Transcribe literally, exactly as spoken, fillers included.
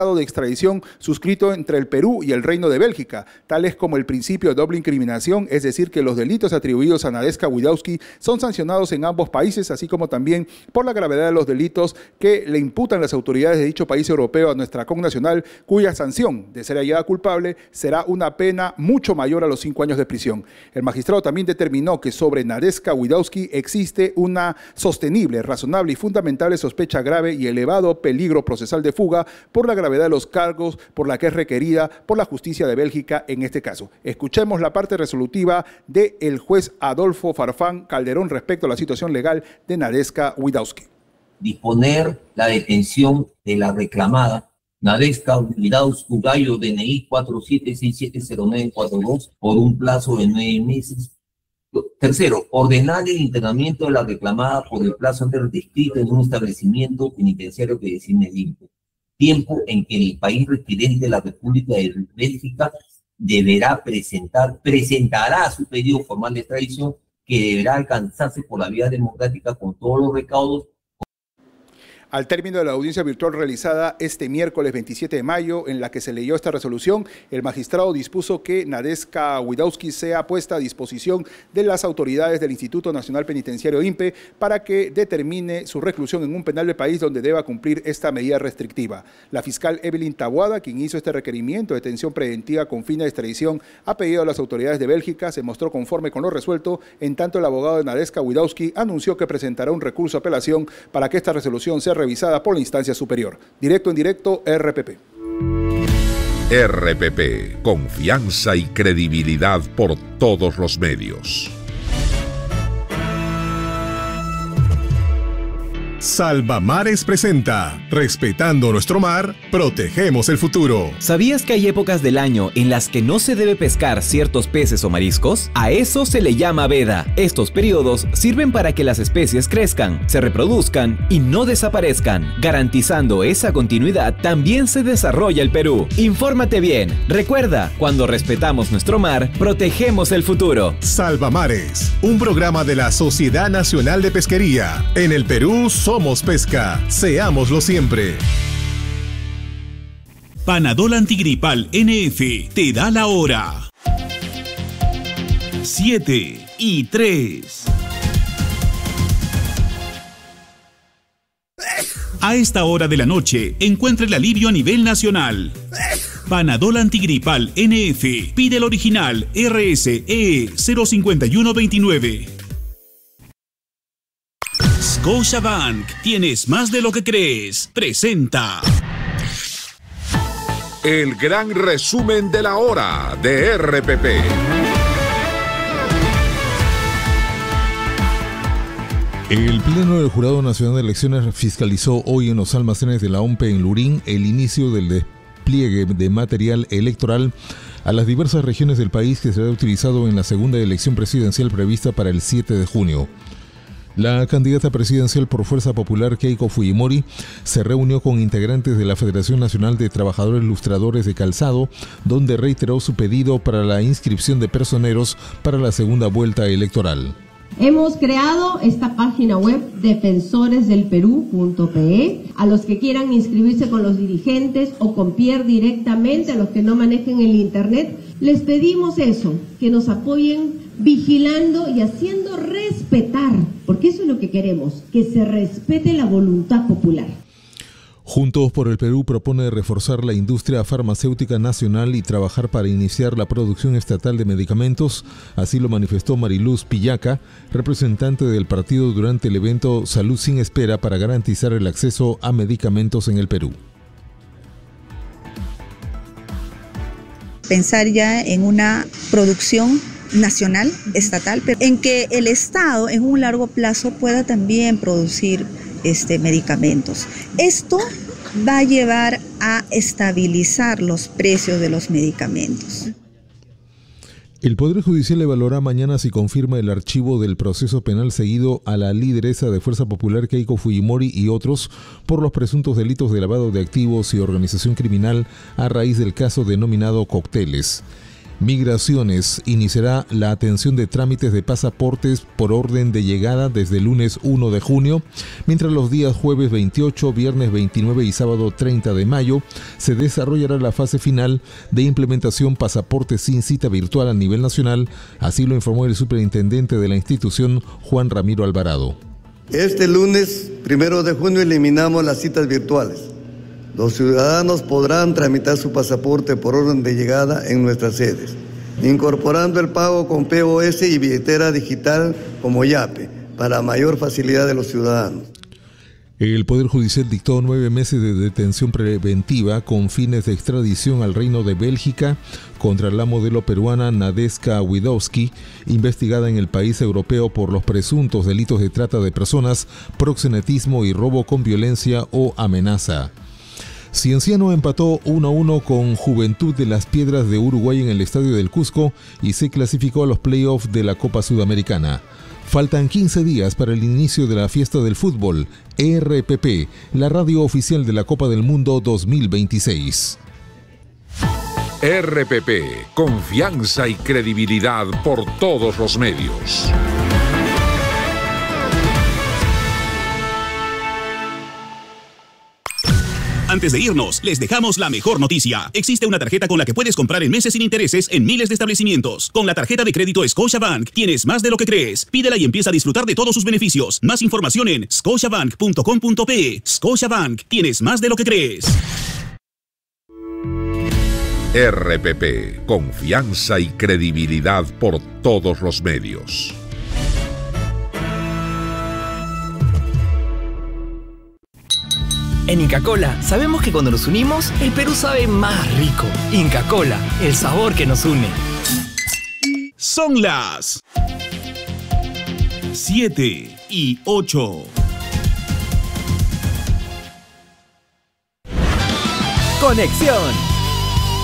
de extradición suscrito entre el Perú y el Reino de Bélgica, tales como el principio de doble incriminación, es decir, que los delitos atribuidos a Nadezhda Widawski son sancionados en ambos países, así como también por la gravedad de los delitos que le imputan las autoridades de dicho país europeo a nuestra connacional, cuya sanción, de ser hallada culpable, será una pena mucho mayor a los cinco años de prisión. El magistrado también determinó que sobre Nadezhda Widawski existe una sostenible, razonable y fundamentable sospecha grave y elevado peligro procesal de fuga por la gravedad de los cargos por la que es requerida por la justicia de Bélgica en este caso. Escuchemos la parte resolutiva del juez Adolfo Farfán Calderón respecto a la situación legal de Nadezhda Widawski. Disponer la detención de la reclamada Nadezhda Widawski Gallo D N I cuatro siete seis siete cero nueve cuatro dos por un plazo de nueve meses. Tercero, ordenar el internamiento de la reclamada por el plazo antes descrito en un establecimiento penitenciario que designe el I N P E. Tiempo en que el país residente de la República de Bélgica deberá presentar, presentará su pedido formal de extradición que deberá alcanzarse por la vía democrática con todos los recaudos. Al término de la audiencia virtual realizada este miércoles veintisiete de mayo, en la que se leyó esta resolución, el magistrado dispuso que Nadezhda Widawski sea puesta a disposición de las autoridades del Instituto Nacional Penitenciario I N P E para que determine su reclusión en un penal del país donde deba cumplir esta medida restrictiva. La fiscal Evelyn Taboada, quien hizo este requerimiento de detención preventiva con fin de extradición a pedido de las autoridades de Bélgica, se mostró conforme con lo resuelto, en tanto el abogado de Nadezhda Widawski anunció que presentará un recurso de apelación para que esta resolución sea revisada por la instancia superior. Directo en directo, R P P. R P P, confianza y credibilidad por todos los medios. Salvamares presenta Respetando nuestro mar, protegemos el futuro. ¿Sabías que hay épocas del año en las que no se debe pescar ciertos peces o mariscos? A eso se le llama veda. Estos periodos sirven para que las especies crezcan, se reproduzcan y no desaparezcan. Garantizando esa continuidad, también se desarrolla el Perú. Infórmate bien. Recuerda, cuando respetamos nuestro mar, protegemos el futuro. Salvamares, un programa de la Sociedad Nacional de Pesquería. En el Perú, somos pesca, seámoslo siempre. Panadol Antigripal N F te da la hora. siete y tres. A esta hora de la noche, encuentra el alivio a nivel nacional. Panadol Antigripal N F. Pide el original R S E cero cinco uno dos nueve. Scotiabank, tienes más de lo que crees. Presenta el gran resumen de la hora de R P P. El Pleno del Jurado Nacional de Elecciones fiscalizó hoy en los almacenes de la O M P E en Lurín el inicio del despliegue de material electoral a las diversas regiones del país que será utilizado en la segunda elección presidencial prevista para el siete de junio. La candidata presidencial por Fuerza Popular, Keiko Fujimori, se reunió con integrantes de la Federación Nacional de Trabajadores Lustradores de Calzado, donde reiteró su pedido para la inscripción de personeros para la segunda vuelta electoral. Hemos creado esta página web defensores del perú punto pe. A los que quieran inscribirse con los dirigentes o con Pierre directamente, a los que no manejen el internet, les pedimos eso, que nos apoyen vigilando y haciendo respetar, porque eso es lo que queremos, que se respete la voluntad popular. Juntos por el Perú propone reforzar la industria farmacéutica nacional y trabajar para iniciar la producción estatal de medicamentos. Así lo manifestó Mariluz Pillaca, representante del partido durante el evento Salud sin Espera para garantizar el acceso a medicamentos en el Perú. Pensar ya en una producción nacional, estatal, pero en que el Estado en un largo plazo pueda también producir este, medicamentos. Esto va a llevar a estabilizar los precios de los medicamentos. El Poder Judicial evaluará mañana si confirma el archivo del proceso penal seguido a la lideresa de Fuerza Popular Keiko Fujimori y otros por los presuntos delitos de lavado de activos y organización criminal a raíz del caso denominado Cócteles. Migraciones iniciará la atención de trámites de pasaportes por orden de llegada desde el lunes primero de junio, mientras los días jueves veintiocho, viernes veintinueve y sábado treinta de mayo se desarrollará la fase final de implementación pasaporte sin cita virtual a nivel nacional, así lo informó el superintendente de la institución, Juan Ramiro Alvarado. Este lunes primero de junio eliminamos las citas virtuales. Los ciudadanos podrán tramitar su pasaporte por orden de llegada en nuestras sedes, incorporando el pago con P O S y billetera digital como YAPE, para mayor facilidad de los ciudadanos. El Poder Judicial dictó nueve meses de detención preventiva con fines de extradición al Reino de Bélgica contra la modelo peruana Nadeska Widowski, investigada en el país europeo por los presuntos delitos de trata de personas, proxenetismo y robo con violencia o amenaza. Cienciano empató uno a uno con Juventud de las Piedras de Uruguay en el Estadio del Cusco y se clasificó a los playoffs de la Copa Sudamericana. Faltan quince días para el inicio de la fiesta del fútbol. R P P, la radio oficial de la Copa del Mundo dos mil veintiséis. R P P, confianza y credibilidad por todos los medios. Antes de irnos, les dejamos la mejor noticia. Existe una tarjeta con la que puedes comprar en meses sin intereses en miles de establecimientos. Con la tarjeta de crédito Scotiabank tienes más de lo que crees. Pídela y empieza a disfrutar de todos sus beneficios. Más información en scotiabank punto com punto pe. Scotiabank, tienes más de lo que crees. R P P, confianza y credibilidad por todos los medios. En Inca Kola sabemos que cuando nos unimos, el Perú sabe más rico. Inca Kola, el sabor que nos une. Son las siete y ocho. Conexión